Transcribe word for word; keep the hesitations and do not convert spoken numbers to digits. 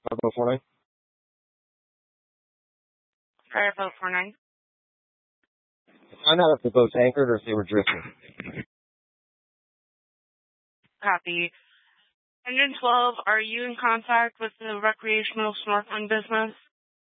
five oh four nine. Fireboat four nine. Find out if the boat's anchored or if they were drifting. Copy. one twelve, are you in contact with the recreational snorkeling business?